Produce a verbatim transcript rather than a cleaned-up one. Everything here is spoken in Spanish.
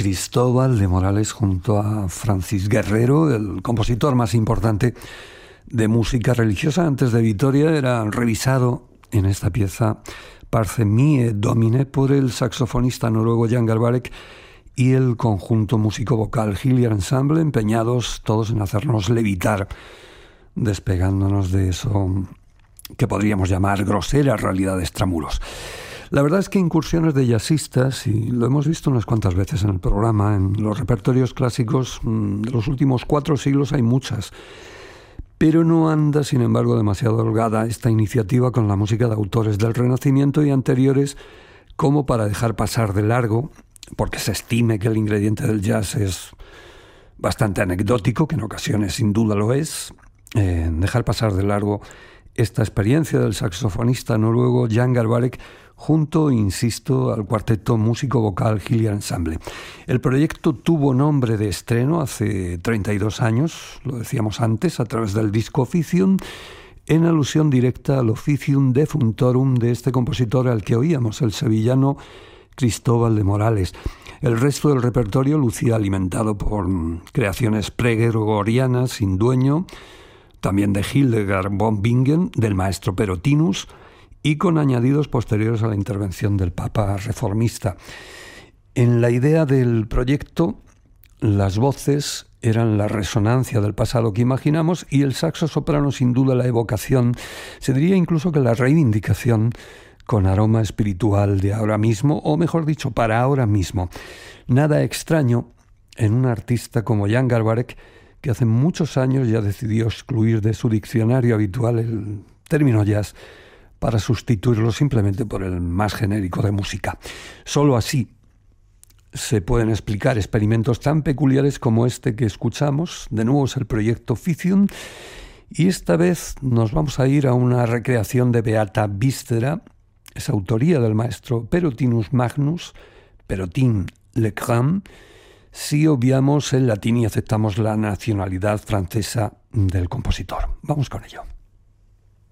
Cristóbal de Morales junto a Francis Guerrero, el compositor más importante de música religiosa antes de Vitoria, era revisado en esta pieza Parce mie Domine por el saxofonista noruego Jan Garbarek y el conjunto músico-vocal Hillier Ensemble, empeñados todos en hacernos levitar, despegándonos de eso que podríamos llamar grosera realidad extramuros. La verdad es que incursiones de jazzistas, y lo hemos visto unas cuantas veces en el programa, en los repertorios clásicos de los últimos cuatro siglos hay muchas, pero no anda, sin embargo, demasiado holgada esta iniciativa con la música de autores del Renacimiento y anteriores, como para dejar pasar de largo, porque se estime que el ingrediente del jazz es bastante anecdótico, que en ocasiones sin duda lo es, eh, dejar pasar de largo esta experiencia del saxofonista noruego Jan Garbarek junto, insisto, al cuarteto músico-vocal Hillier Ensemble. El proyecto tuvo nombre de estreno hace treinta y dos años, lo decíamos antes, a través del disco Officium, en alusión directa al Officium Defunctorum de este compositor al que oíamos, el sevillano Cristóbal de Morales. El resto del repertorio lucía alimentado por creaciones pregregorianas sin dueño, también de Hildegard von Bingen, del maestro Perotinus, y con añadidos posteriores a la intervención del Papa reformista. En la idea del proyecto, las voces eran la resonancia del pasado que imaginamos y el saxo soprano sin duda la evocación, se diría incluso que la reivindicación con aroma espiritual de ahora mismo, o mejor dicho, para ahora mismo. Nada extraño en un artista como Jan Garbarek, que hace muchos años ya decidió excluir de su diccionario habitual el término jazz para sustituirlo simplemente por el más genérico de música. Solo así se pueden explicar experimentos tan peculiares como este que escuchamos. De nuevo es el proyecto Officium, y esta vez nos vamos a ir a una recreación de Beata Vístera, es autoría del maestro Perotinus Magnus, Perotin Le Grand, si obviamos el latín y aceptamos la nacionalidad francesa del compositor. Vamos con ello.